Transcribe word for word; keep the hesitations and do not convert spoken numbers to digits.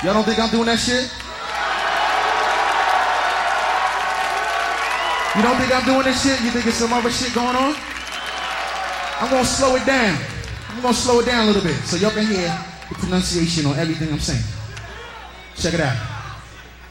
Y'all don't think I'm doing that shit? You don't think I'm doing this shit? You think it's some other shit going on? I'm gonna slow it down. I'm gonna slow it down a little bit so y'all can hear the pronunciation on everything I'm saying. Check it out.